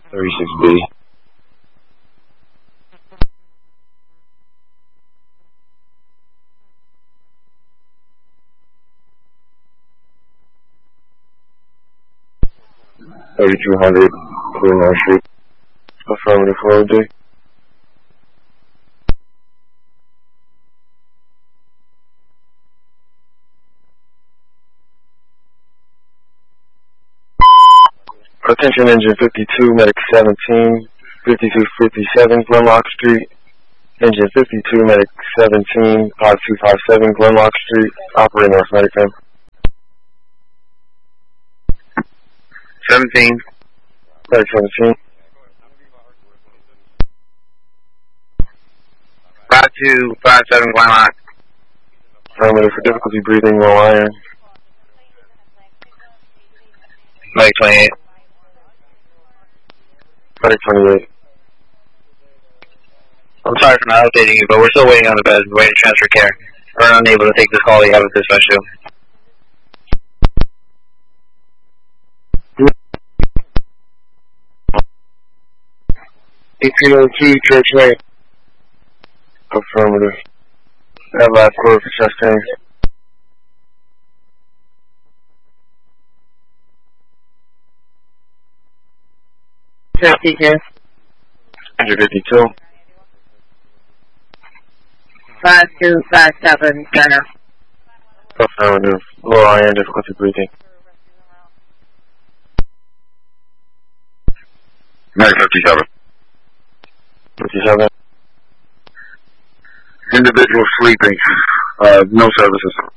36B. $3,200, clear North Street. Affirmative, Road J. Attention engine 52, medic 17, 5257 Glenlock Street. Engine 52, medic 17, 5257 Glenlock Street. Operator North Medic 10. 17. Medic 17. 5257 Glenlock. Affirmative for difficulty breathing, low iron. Medic 28. Medic 28. I'm sorry for not updating you, but we're still waiting on the bed. We're waiting to transfer care. We're unable to take this call. You have a dispatch too. $1802, Church Lane. Affirmative. That last quarter for chest pain. Traffic here. 152. 5257 Center. Affirmative. Low iron, difficulty breathing. Medic 57. 57. Individual sleeping. No services.